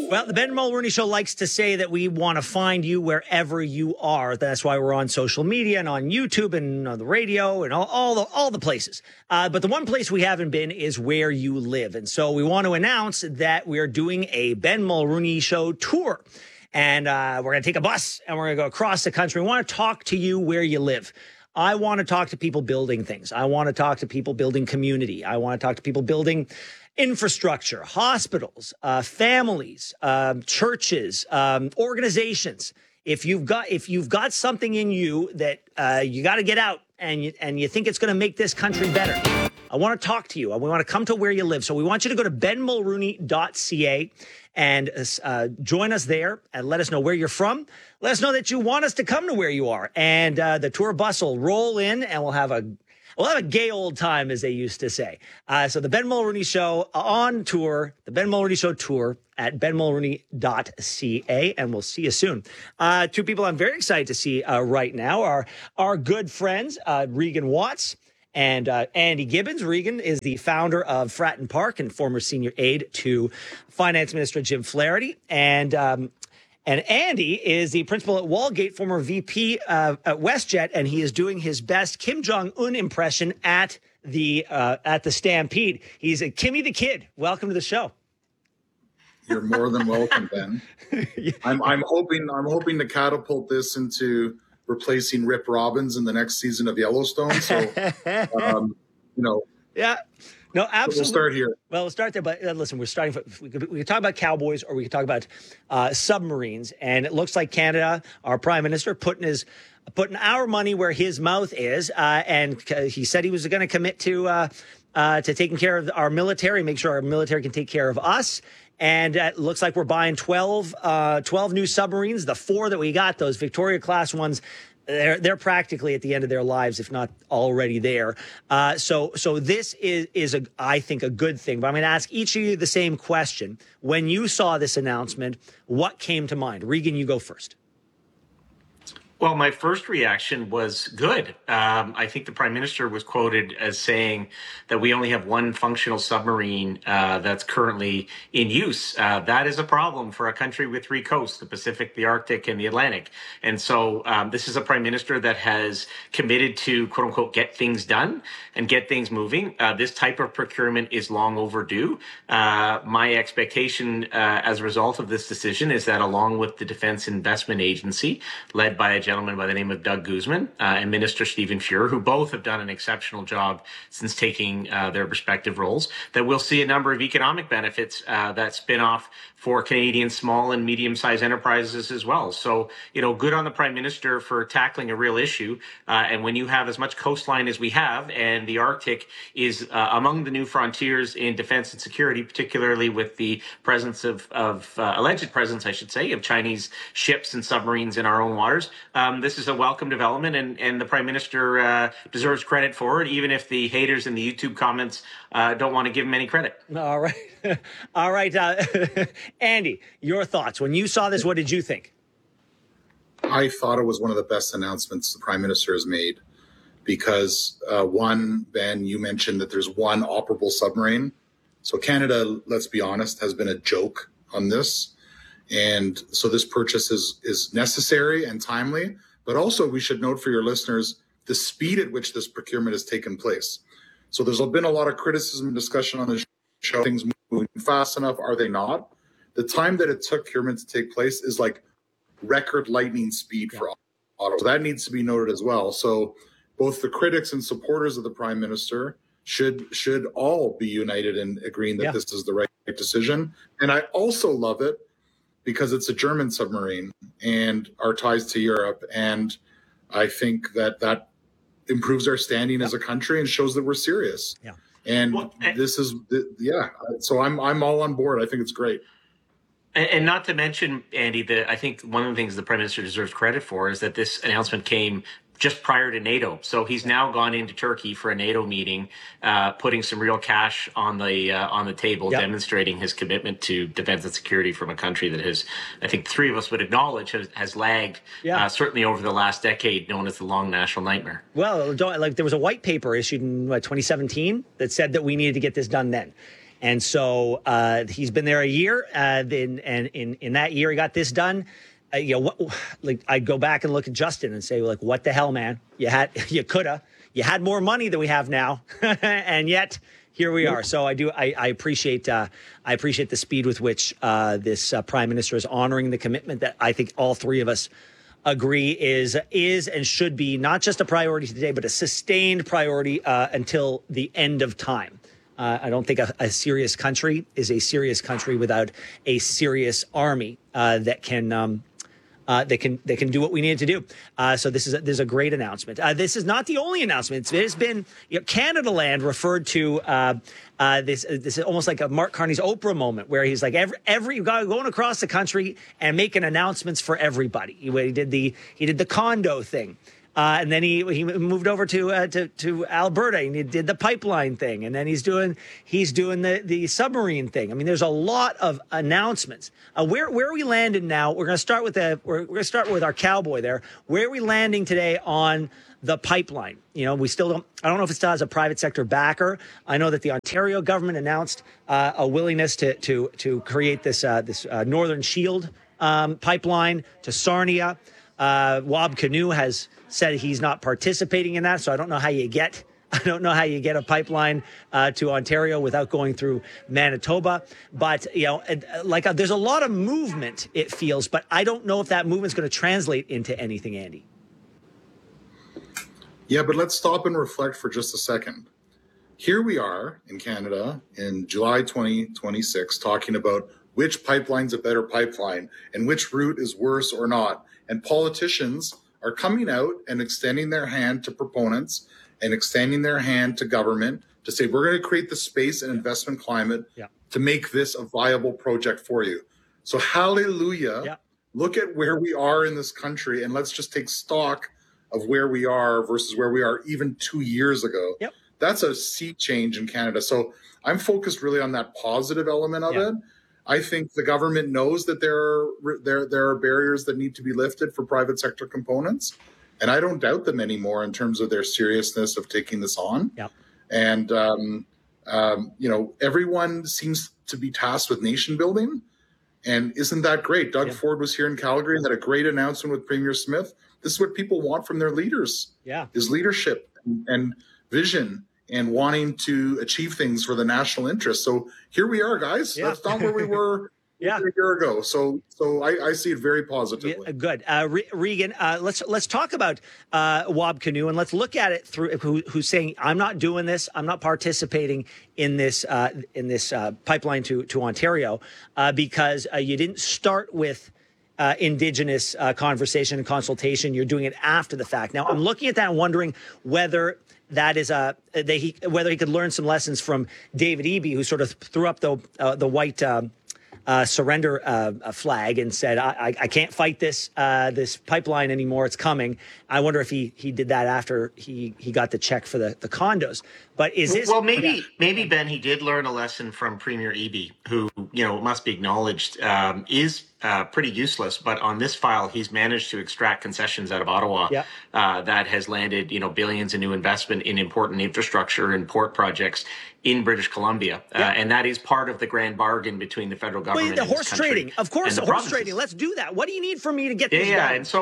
Well, the Ben Mulroney Show likes to say that we want to find you wherever you are. That's why we're on social media and on YouTube and on the radio and all the places. But the one place we haven't been is where you live. And so we want to announce that we are doing a Ben Mulroney Show tour. And we're going to take a bus and we're going to go across the country. We want to talk to you where you live. I want to talk to people building things. I want to talk to people building community. I want to talk to people building infrastructure, hospitals, families, churches, organizations. If you've got something in you that you got to get out and you think it's going to make this country better, I want to talk to you. We want to come to where you live. So we want you to go to benmulroney.ca and join us there and let us know where you're from. Let us know that you want us to come to where you are. And the tour bus will roll in and we'll have a gay old time, as they used to say. So the Ben Mulroney Show on tour, the Ben Mulroney Show tour at benmulroney.ca, and we'll see you soon. Two people I'm very excited to see right now are our good friends, Regan Watts and Andy Gibbons. Regan is the founder of Fratton Park and former senior aide to Finance Minister Jim Flaherty. And Andy is the principal at Walgate, former VP at WestJet, and he is doing his best Kim Jong-un impression at the Stampede. He's a Kimmy the Kid. Welcome to the show. You're more than welcome, Ben. I'm hoping to catapult this into replacing Rip Robbins in the next season of Yellowstone. So, yeah. No, absolutely. We'll start here. Well, we'll start there. But listen, we could talk about cowboys or we could talk about submarines. And it looks like Canada, our prime minister, putting our money where his mouth is. And he said he was going to commit to taking care of our military, make sure our military can take care of us. And it looks like we're buying 12 new submarines. The 4 that we got, those Victoria-class ones, they're practically at the end of their lives, if not already there. So this is I think, a good thing. But I'm going to ask each of you the same question. When you saw this announcement, what came to mind? Regan, you go first. Well, my first reaction was good. I think the Prime Minister was quoted as saying that we only have one functional submarine that's currently in use. That is a problem for a country with 3 coasts, the Pacific, the Arctic, and the Atlantic. And so this is a Prime Minister that has committed to, quote unquote, get things done and get things moving. This type of procurement is long overdue. My expectation as a result of this decision is that along with the Defense Investment Agency, led by a gentleman by the name of Doug Guzman and Minister Stephen Fuhr, who both have done an exceptional job since taking their respective roles, that we'll see a number of economic benefits that spin off for Canadian small and medium-sized enterprises as well. So, good on the Prime Minister for tackling a real issue. And when you have as much coastline as we have, and the Arctic is among the new frontiers in defense and security, particularly with the presence of alleged presence, I should say, of Chinese ships and submarines in our own waters, this is a welcome development, and the Prime Minister deserves credit for it, even if the haters in the YouTube comments don't want to give him any credit. All right. All right. Andy, your thoughts. When you saw this, what did you think? I thought it was one of the best announcements the Prime Minister has made because, one, Ben, you mentioned that there's one operable submarine. So Canada, let's be honest, has been a joke on this. And so this purchase is necessary and timely. But also we should note for your listeners the speed at which this procurement has taken place. So there's been a lot of criticism and discussion on the show. Things moving fast enough? Are they not? The time that it took procurement to take place is like record lightning speed for Ottawa. So that needs to be noted as well. So both the critics and supporters of the Prime Minister should all be united in agreeing that this is the right decision. And I also love it because it's a German submarine and our ties to Europe. And I think that improves our standing as a country and shows that we're serious. Yeah. And this is, so I'm all on board. I think it's great. And not to mention, Andy, that I think one of the things the Prime Minister deserves credit for is that this announcement came just prior to NATO. So he's now gone into Turkey for a NATO meeting, putting some real cash on the table, demonstrating his commitment to defense and security from a country that has, I think 3 of us would acknowledge, has lagged, certainly over the last decade, known as the long national nightmare. Well, there was a white paper issued in 2017 that said that we needed to get this done then. And so he's been there a year. And in that year, he got this done. I'd go back and look at Justin and say, like, what the hell, man? You had more money than we have now. And yet here we are. So I appreciate the speed with which this prime minister is honoring the commitment that I think all three of us agree is and should be not just a priority today, but a sustained priority until the end of time. I don't think a serious country is a serious country without a serious army that can do what we need to do. So this is a great announcement. This is not the only announcement. There's been Canada Land referred to this is almost like a Mark Carney's Oprah moment where he's like every going across the country and making announcements for everybody. He did the condo thing. And then he moved over to Alberta and he did the pipeline thing. And then he's doing the submarine thing. I mean, there's a lot of announcements. Where are we landing now? We're going to start with our cowboy there. Where are we landing today on the pipeline? We still don't. I don't know if it still has a private sector backer. I know that the Ontario government announced a willingness to create this Northern Shield pipeline to Sarnia. Wab Kinew has said he's not participating in that, so I don't know how you get a pipeline to Ontario without going through Manitoba. But there's a lot of movement, it feels, but I don't know if that movement's going to translate into anything, Andy. Yeah, but let's stop and reflect for just a second. Here we are in Canada in July 2026 talking about which pipeline's a better pipeline and which route is worse or not. And politicians are coming out and extending their hand to proponents and extending their hand to government to say, we're going to create the space and investment climate to make this a viable project for you. So hallelujah. Look at where we are in this country and let's just take stock of where we are versus where we are even 2 years ago. That's a sea change in Canada. So I'm focused really on that positive element of it. I think the government knows that there are barriers that need to be lifted for private sector components. And I don't doubt them anymore in terms of their seriousness of taking this on. And, everyone seems to be tasked with nation building. And isn't that great? Doug Ford was here in Calgary and had a great announcement with Premier Smith. This is what people want from their leaders. Is leadership and vision and wanting to achieve things for the national interest. So here we are, guys. That's not where we were a year ago. So I see it very positively. Good. Regan, let's talk about Wab Kinew and let's look at it through who's saying, I'm not doing this. I'm not participating in this pipeline to Ontario because you didn't start with Indigenous conversation and consultation. You're doing it after the fact. Now, I'm looking at that and wondering whether that is whether he could learn some lessons from David Eby, who sort of threw up the white surrender flag and said, I can't fight this pipeline anymore. It's coming. I wonder if he did that after he got the check for the condos. But is this... Well, maybe, Ben, he did learn a lesson from Premier Eby, who, it must be acknowledged, is pretty useless. But on this file, he's managed to extract concessions out of Ottawa that has landed, billions in new investment in important infrastructure and port projects in British Columbia. And that is part of the grand bargain between the federal government and the horse trading. Of course, the horse trading. Let's do that. What do you need from me to get this done? And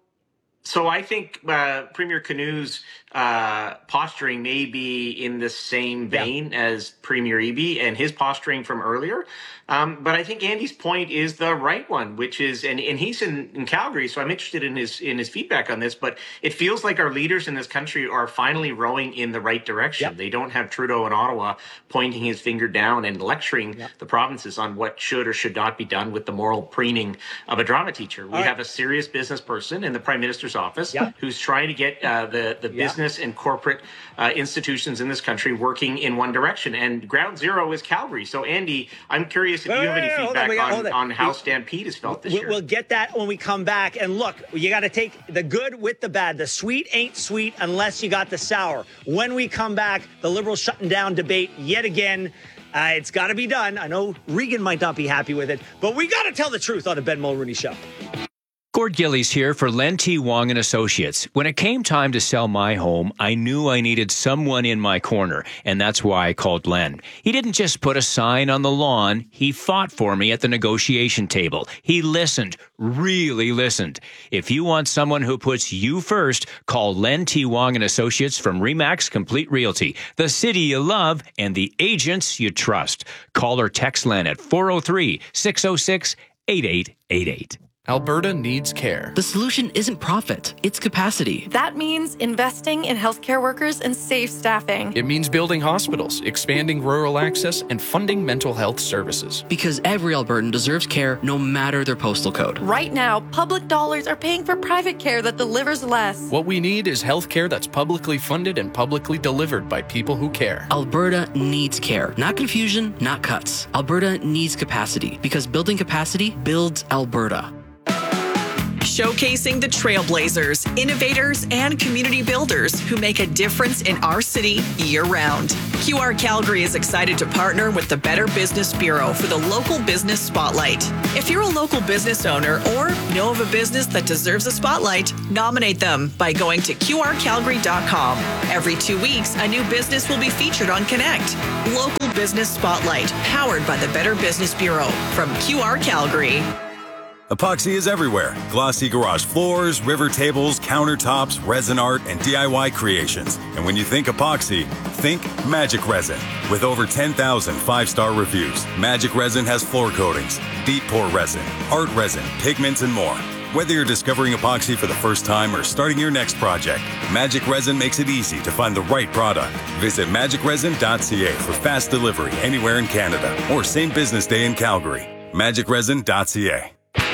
so I think Premier Kinew's posturing may be in the same vein as Premier Eby and his posturing from earlier. But I think Andy's point is the right one, which is, and he's in Calgary, so I'm interested in his feedback on this, but it feels like our leaders in this country are finally rowing in the right direction. They don't have Trudeau in Ottawa pointing his finger down and lecturing the provinces on what should or should not be done with the moral preening of a drama teacher. We have a serious business person in the Prime Minister's office who's trying to get the business and corporate institutions in this country working in one direction. And ground zero is Calgary. So, Andy, I'm curious if you have any feedback on how Stampede has felt this year. We'll get that when we come back. And look, you got to take the good with the bad. The sweet ain't sweet unless you got the sour. When we come back, the Liberals shutting down debate yet again. It's got to be done. I know Regan might not be happy with it, but we got to tell the truth on the Ben Mulroney Show. Gord Gillies here for Len T. Wong and Associates. When it came time to sell my home, I knew I needed someone in my corner, and that's why I called Len. He didn't just put a sign on the lawn. He fought for me at the negotiation table. He listened, really listened. If you want someone who puts you first, call Len T. Wong and Associates from RE/MAX Complete Realty, the city you love and the agents you trust. Call or text Len at 403-606-8888. Alberta needs care. The solution isn't profit, it's capacity. That means investing in healthcare workers and safe staffing. It means building hospitals, expanding rural access, and funding mental health services. Because every Albertan deserves care no matter their postal code. Right now, public dollars are paying for private care that delivers less. What we need is healthcare that's publicly funded and publicly delivered by people who care. Alberta needs care. Not confusion, not cuts. Alberta needs capacity because building capacity builds Alberta. Showcasing the trailblazers, innovators, and community builders who make a difference in our city year-round. QR Calgary is excited to partner with the Better Business Bureau for the Local Business Spotlight. If you're a local business owner or know of a business that deserves a spotlight, nominate them by going to qrcalgary.com. Every 2 weeks, a new business will be featured on Connect. Local Business Spotlight, powered by the Better Business Bureau from QR Calgary. Epoxy is everywhere. Glossy garage floors, river tables, countertops, resin art, and DIY creations. And when you think epoxy, think Magic Resin. With over 10,000 five-star reviews, Magic Resin has floor coatings, deep pour resin, art resin, pigments, and more. Whether you're discovering epoxy for the first time or starting your next project, Magic Resin makes it easy to find the right product. Visit magicresin.ca for fast delivery anywhere in Canada or same business day in Calgary. magicresin.ca.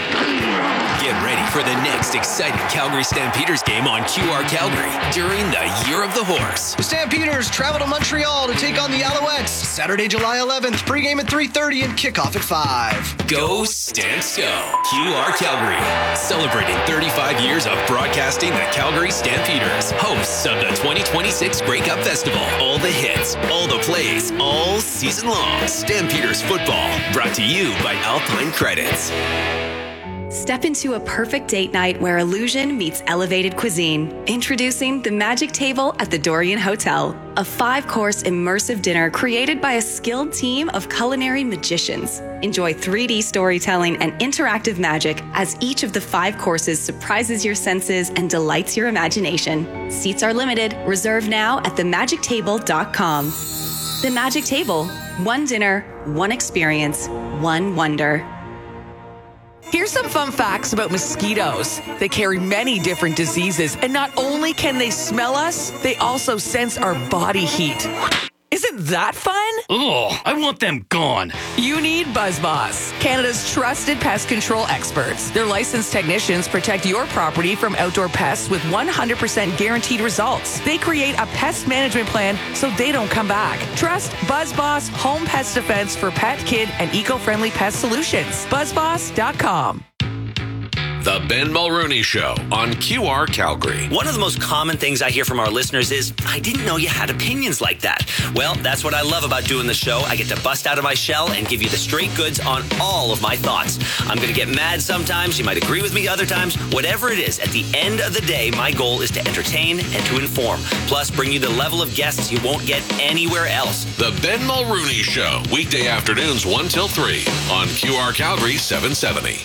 Get ready for the next exciting Calgary Stampeders game on QR Calgary during the Year of the Horse. The Stampeders travel to Montreal to take on the Alouettes Saturday, July 11th, pregame at 3:30 and kickoff at 5. Go Stamps Go! QR Calgary, celebrating 35 years of broadcasting the Calgary Stampeders, hosts of the 2026 Grey Cup Festival. All the hits, all the plays, all season long. Stampeders football, brought to you by Alpine Credits. Step into a perfect date night where illusion meets elevated cuisine. Introducing the Magic Table at the Dorian Hotel, a 5-course immersive dinner created by a skilled team of culinary magicians. Enjoy 3D storytelling and interactive magic as each of the 5 courses surprises your senses and delights your imagination. Seats are limited. Reserve now at themagictable.com. The Magic Table. One dinner, one experience, one wonder. Here's some fun facts about mosquitoes. They carry many different diseases, and not only can they smell us, they also sense our body heat. Isn't that fun? Ugh, I want them gone. You need BuzzBoss, Canada's trusted pest control experts. Their licensed technicians protect your property from outdoor pests with 100% guaranteed results. They create a pest management plan so they don't come back. Trust BuzzBoss Home Pest Defense for pet, kid, and eco-friendly pest solutions. BuzzBoss.com. The Ben Mulrooney Show on QR Calgary. One of the most common things I hear from our listeners is, I didn't know you had opinions like that. Well, that's what I love about doing the show. I get to bust out of my shell and give you the straight goods on all of my thoughts. I'm going to get mad sometimes. You might agree with me other times. Whatever it is, at the end of the day, my goal is to entertain and to inform. Plus, bring you the level of guests you won't get anywhere else. The Ben Mulrooney Show, weekday afternoons 1 till 3 on QR Calgary 770.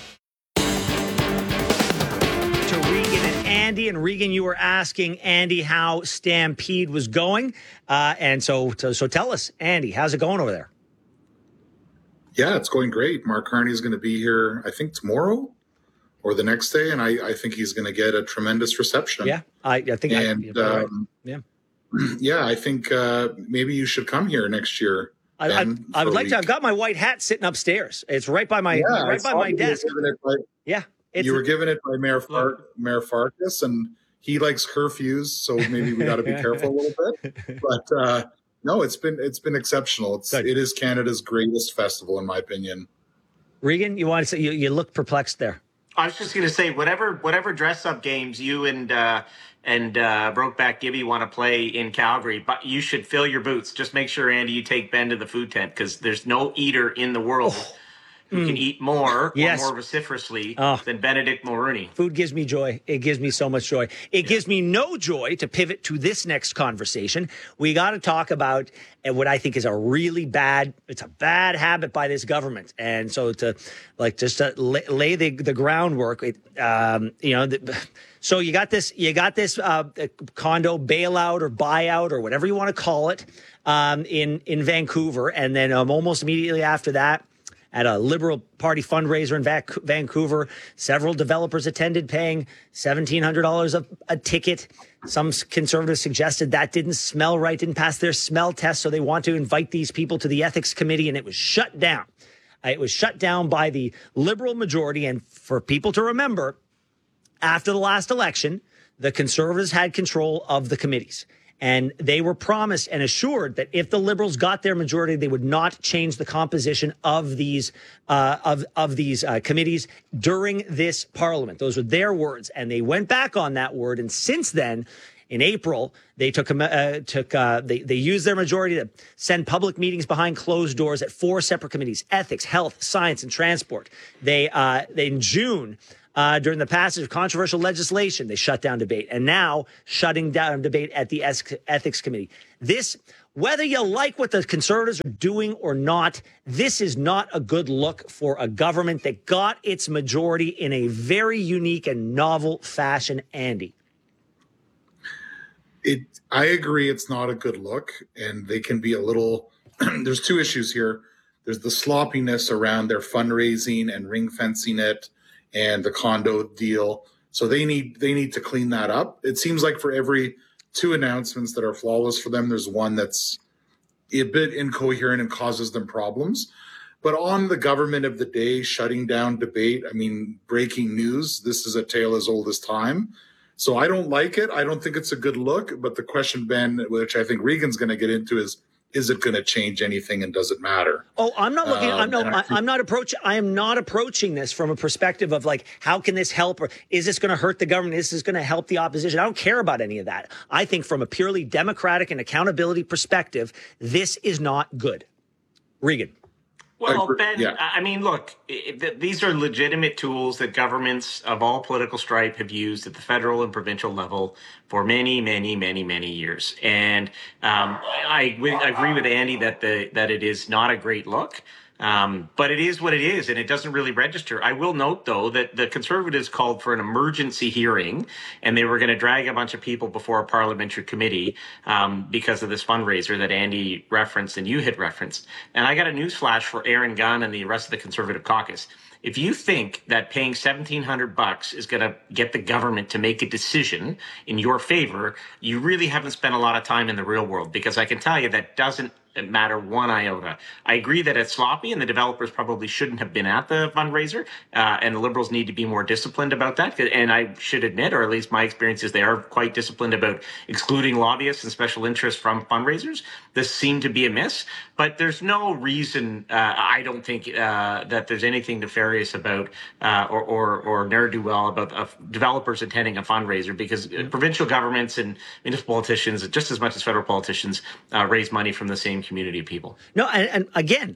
Andy and Regan, you were asking Andy how Stampede was going. And so tell us, Andy, how's it going over there? Yeah, it's going great. Mark Carney is going to be here, I think, tomorrow or the next day. And I think he's going to get a tremendous reception. Yeah, I think. And yeah. Yeah, I think maybe you should come here next year. I would like to. I've got my white hat sitting upstairs. It's right by my desk. Yeah. You were given it by Mayor Farkas, and he likes curfews, so maybe we got to be careful a little bit. But no, it's been exceptional. It is Canada's greatest festival, in my opinion. Regan, you want to say you look perplexed there? I was just going to say whatever dress up games you and Brokeback Gibby want to play in Calgary, but you should fill your boots. Just make sure, Andy, you take Ben to the food tent because there's no eater in the world. who can eat more Yes. or more vociferously Oh. than Benedict Mulroney. Food gives me joy. It gives me so much joy. It gives me no joy to pivot to this next conversation. We got to talk about what I think is a really bad, it's a bad habit by this government. And so to lay the groundwork, so you got this condo bailout or buyout or whatever you want to call it in Vancouver. And then almost immediately after that, at a Liberal Party fundraiser in Vancouver, several developers attended, paying $1,700 a ticket. Some conservatives suggested that didn't smell right, didn't pass their smell test, so they want to invite these people to the ethics committee, and it was shut down. It was shut down by the Liberal majority, and for people to remember, after the last election, the Conservatives had control of the committees. And they were promised and assured that if the Liberals got their majority, they would not change the composition of these committees during this Parliament. Those were their words, and they went back on that word. And since then, in April, they they used their majority to send public meetings behind closed doors at 4 separate committees: ethics, health, science, and transport. They in June. During the passage of controversial legislation, they shut down debate, and now shutting down debate at the Ethics Committee. This, whether you like what the Conservatives are doing or not, this is not a good look for a government that got its majority in a very unique and novel fashion, Andy. I agree it's not a good look, and they can be a little there's 2 issues here. There's the sloppiness around their fundraising and ring fencing it, and the condo deal. So they need to clean that up. It seems like for every 2 announcements that are flawless for them, there's one that's a bit incoherent and causes them problems. But on the government of the day, shutting down debate, I mean, breaking news, this is a tale as old as time. So I don't like it. I don't think it's a good look. But the question, Ben, which I think Regan's going to get into is it going to change anything, and does it matter? Oh, I'm not looking. I am not approaching this from a perspective of like, how can this help, or is this going to hurt the government? Is this going to help the opposition? I don't care about any of that. I think from a purely democratic and accountability perspective, this is not good. Regan. Well, Ben, yeah. I mean, look, these are legitimate tools that governments of all political stripe have used at the federal and provincial level for many, many, many, many years. And I agree with Andy that it is not a great look. But it is what it is, and it doesn't really register. I will note, though, that the Conservatives called for an emergency hearing, and they were going to drag a bunch of people before a parliamentary committee because of this fundraiser that Andy referenced and you had referenced. And I got a newsflash for Aaron Gunn and the rest of the Conservative caucus. If you think that paying $1,700 is going to get the government to make a decision in your favor, you really haven't spent a lot of time in the real world, because I can tell you that doesn't matter one iota. I agree that it's sloppy and the developers probably shouldn't have been at the fundraiser, and the Liberals need to be more disciplined about that. And I should admit, or at least my experience is they are quite disciplined about excluding lobbyists and special interests from fundraisers. This seemed to be a miss, but there's no reason, I don't think, that there's anything nefarious about or ne'er-do-well about developers attending a fundraiser, because provincial governments and municipal politicians, just as much as federal politicians, raise money from the same community of people. No, and again,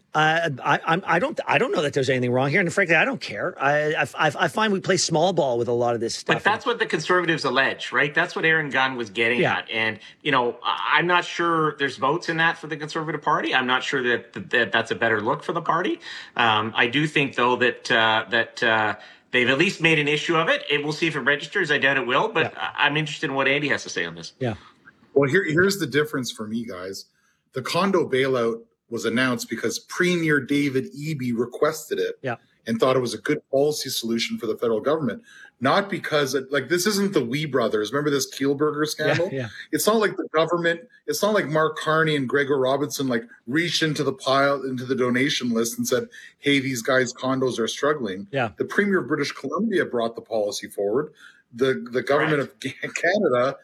I don't know that there's anything wrong here, and frankly, I don't care. I find we play small ball with a lot of this stuff. But that's what the Conservatives allege, right? That's what Aaron Gunn was getting at, and I'm not sure there's votes in that for the Conservative Party. I'm not sure that that's a better look for the party. I do think, though, that they've at least made an issue of it. We'll see if it registers. I doubt it will, but I'm interested in what Andy has to say on this. Yeah. Well, here's the difference for me, guys. The condo bailout was announced because Premier David Eby requested it and thought it was a good policy solution for the federal government. Not because, this isn't the Wee Brothers. Remember this Kielburger scandal? Yeah. It's not like the government, it's not like Mark Carney and Gregor Robinson reached into the donation list and said, hey, these guys' condos are struggling. Yeah. The Premier of British Columbia brought the policy forward. The government of Canada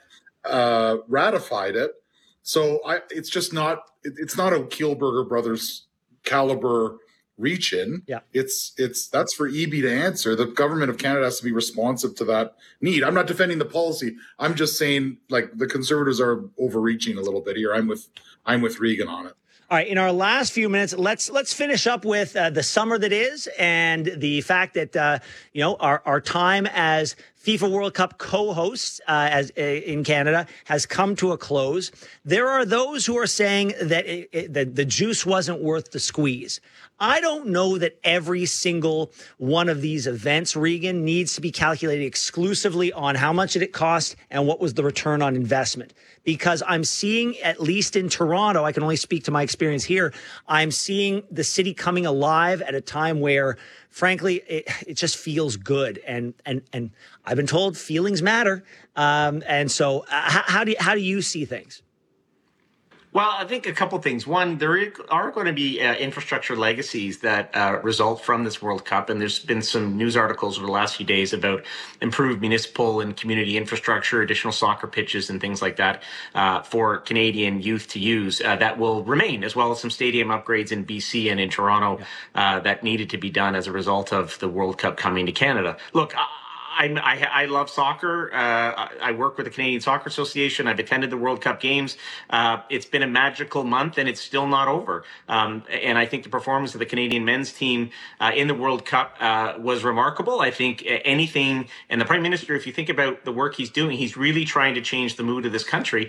ratified it. So it's just not. It's not a Kielburger Brothers caliber reach in. Yeah, that's for Eby to answer. The government of Canada has to be responsive to that need. I'm not defending the policy. I'm just saying the Conservatives are overreaching a little bit here. I'm with Regan on it. All right, in our last few minutes, let's finish up with the summer that is, and the fact that our time as FIFA World Cup co-hosts in Canada has come to a close. There are those who are saying that that the juice wasn't worth the squeeze. I don't know that every single one of these events, Regan, needs to be calculated exclusively on how much did it cost and what was the return on investment. Because I'm seeing, at least in Toronto, I can only speak to my experience here, I'm seeing the city coming alive at a time where, frankly, it just feels good. And I've been told feelings matter. And so how do you see things? Well, I think a couple things. One, there are going to be infrastructure legacies that result from this World Cup. And there's been some news articles over the last few days about improved municipal and community infrastructure, additional soccer pitches and things like that for Canadian youth to use that will remain, as well as some stadium upgrades in BC and in Toronto that needed to be done as a result of the World Cup coming to Canada. Look, I love soccer. I work with the Canadian Soccer Association. I've attended the World Cup games. It's been a magical month, and it's still not over. And I think the performance of the Canadian men's team in the World Cup was remarkable. I think anything, and the Prime Minister, if you think about the work he's doing, he's really trying to change the mood of this country,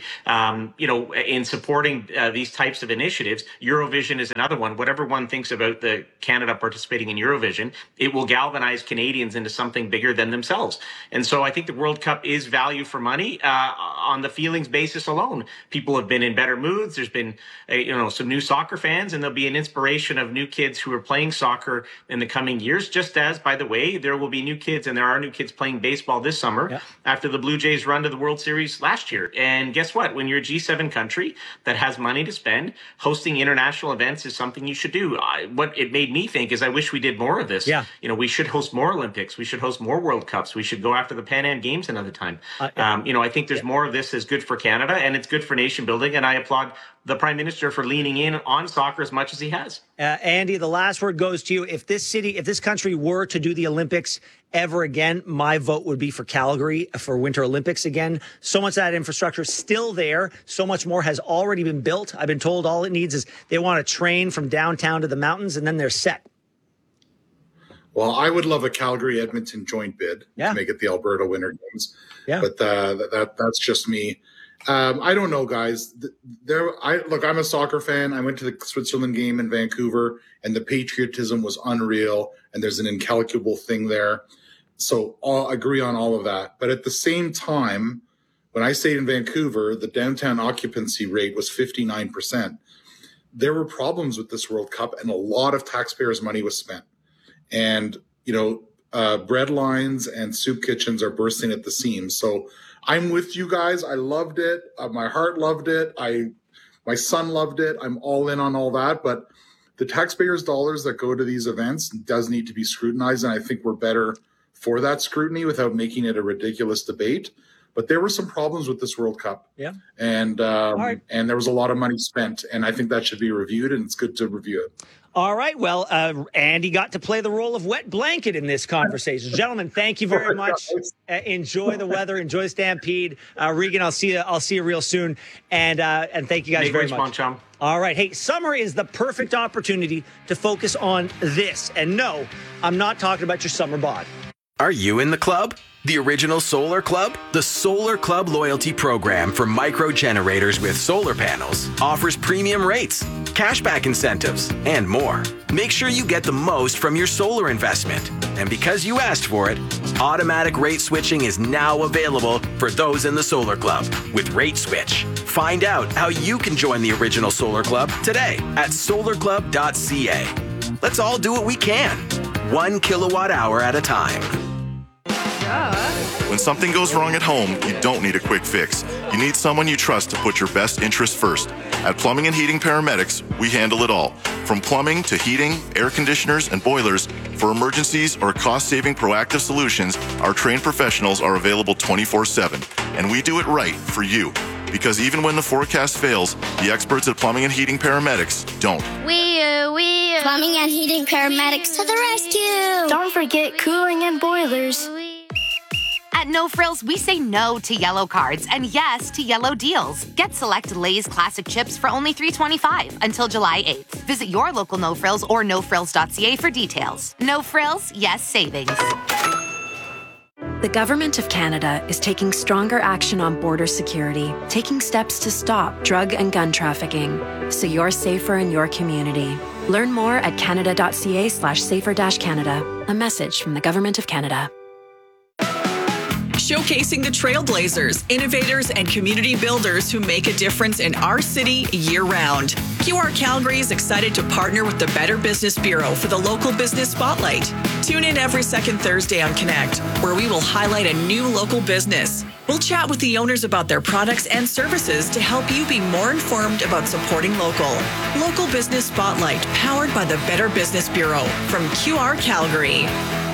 in supporting these types of initiatives. Eurovision is another one. Whatever one thinks about the Canada participating in Eurovision, it will galvanize Canadians into something bigger than themselves. And so I think the World Cup is value for money on the feelings basis alone. People have been in better moods. There's been, some new soccer fans, and there'll be an inspiration of new kids who are playing soccer in the coming years. Just as, by the way, there will be new kids, and there are new kids playing baseball this summer after the Blue Jays run to the World Series last year. And guess what? When you're a G7 country that has money to spend, hosting international events is something you should do. What it made me think is I wish we did more of this. Yeah. We should host more Olympics. We should host more World Cups. We should go after the Pan Am Games another time. I think there's more of this is good for Canada, and it's good for nation building. And I applaud the Prime Minister for leaning in on soccer as much as he has. Andy, the last word goes to you. If this country were to do the Olympics ever again, my vote would be for Calgary for Winter Olympics again. So much of that infrastructure is still there. So much more has already been built. I've been told all it needs is they want to train from downtown to the mountains, and then they're set. Well, I would love a Calgary-Edmonton joint bid to make it the Alberta Winter Games. Yeah. But that's just me. I don't know, guys. I'm a soccer fan. I went to the Switzerland game in Vancouver, and the patriotism was unreal, and there's an incalculable thing there. So I'll agree on all of that. But at the same time, when I stayed in Vancouver, the downtown occupancy rate was 59%. There were problems with this World Cup, and a lot of taxpayers' money was spent. And, bread lines and soup kitchens are bursting at the seams. So I'm with you guys. I loved it. My heart loved it. My son loved it. I'm all in on all that. But the taxpayers' dollars that go to these events does need to be scrutinized. And I think we're better for that scrutiny without making it a ridiculous debate. But there were some problems with this World Cup. Yeah. And there was a lot of money spent. And I think that should be reviewed, and it's good to review it. All right. Well, Andy got to play the role of wet blanket in this conversation. Gentlemen, thank you very much. Enjoy the weather. Enjoy Stampede. Regan, I'll see you real soon. And thank you guys very much. All right. Hey, summer is the perfect opportunity to focus on this. And no, I'm not talking about your summer bod. Are you in the club? The original Solar Club? The Solar Club loyalty program for micro generators with solar panels offers premium rates, cashback incentives, and more. Make sure you get the most from your solar investment. And because you asked for it, automatic rate switching is now available for those in the Solar Club with Rate Switch. Find out how you can join the original Solar Club today at solarclub.ca. Let's all do what we can, 1 kilowatt hour at a time. When something goes wrong at home, you don't need a quick fix. You need someone you trust to put your best interests first. At Plumbing and Heating Paramedics, we handle it all. From plumbing to heating, air conditioners, and boilers, for emergencies or cost-saving proactive solutions, our trained professionals are available 24/7. And we do it right for you. Because even when the forecast fails, the experts at Plumbing and Heating Paramedics don't. We Plumbing and Heating Paramedics to the rescue. Don't forget cooling and boilers. At No Frills, we say no to yellow cards and yes to yellow deals. Get select Lay's classic chips for only $3.25 until July 8th. Visit your local No Frills or nofrills.ca for details. No Frills, yes savings. The Government of Canada is taking stronger action on border security, taking steps to stop drug and gun trafficking, so you're safer in your community. Learn more at canada.ca/safer-canada. A message from the Government of Canada. Showcasing the trailblazers, innovators, and community builders who make a difference in our city year-round. QR Calgary is excited to partner with the Better Business Bureau for the Local Business Spotlight. Tune in every second Thursday on Connect, where we will highlight a new local business. We'll chat with the owners about their products and services to help you be more informed about supporting local. Local Business Spotlight, powered by the Better Business Bureau from QR Calgary.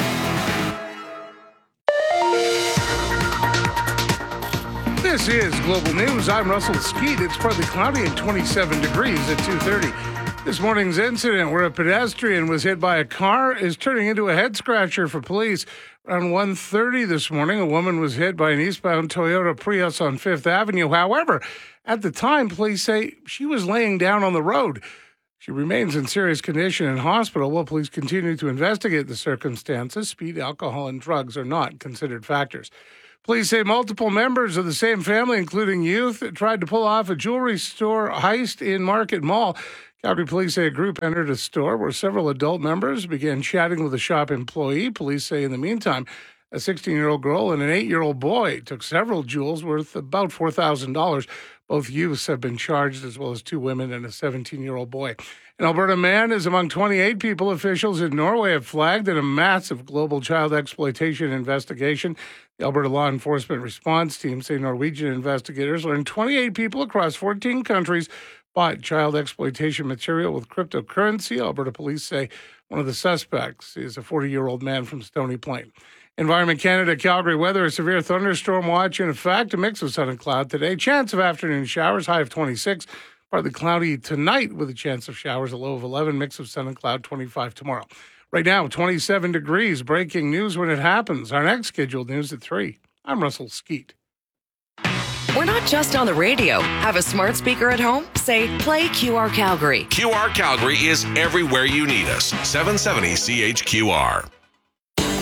This is Global News. I'm Russell Skeet. It's partly cloudy and 27 degrees at 2:30. This morning's incident where a pedestrian was hit by a car is turning into a head-scratcher for police. Around 1:30 this morning, a woman was hit by an eastbound Toyota Prius on 5th Avenue. However, at the time, police say she was laying down on the road. She remains in serious condition in hospital while police continue to investigate the circumstances. Speed, alcohol, and drugs are not considered factors. Police say multiple members of the same family, including youth, tried to pull off a jewelry store heist in Market Mall. Calgary police say a group entered a store where several adult members began chatting with a shop employee. Police say in the meantime, a 16-year-old girl and an 8-year-old boy took several jewels worth about $4,000. Both youths have been charged, as well as 2 women and a 17-year-old boy. An Alberta man is among 28 people officials in Norway have flagged in a massive global child exploitation investigation. The Alberta Law Enforcement Response Team say Norwegian investigators learned 28 people across 14 countries bought child exploitation material with cryptocurrency. Alberta police say one of the suspects is a 40-year-old man from Stony Plain. Environment Canada, Calgary weather, a severe thunderstorm watch in effect, a mix of sun and cloud today. Chance of afternoon showers, high of 26. Partly cloudy tonight with a chance of showers, a low of 11, mix of sun and cloud, 25 tomorrow. Right now, 27 degrees. Breaking news when it happens. Our next scheduled news at 3. I'm Russell Skeet. We're not just on the radio. Have a smart speaker at home? Say, play QR Calgary. QR Calgary is everywhere you need us. 770 CHQR.